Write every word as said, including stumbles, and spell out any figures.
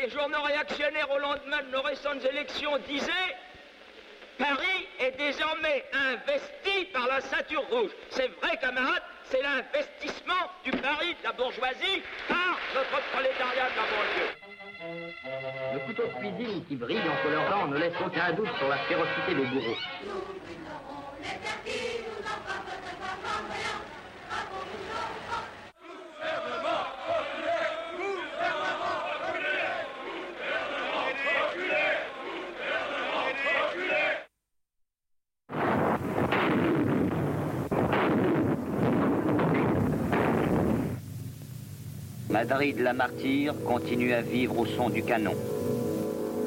les journaux réactionnaires au lendemain de nos récentes élections disaient « Paris est désormais investi par la ceinture rouge ». C'est vrai, camarades, c'est l'investissement du Paris de la bourgeoisie par notre prolétariat de la banlieue. Le couteau de cuisine qui brille entre leurs dents ne laisse aucun doute sur la férocité des bourreaux. Madrid la martyre continue à vivre au son du canon.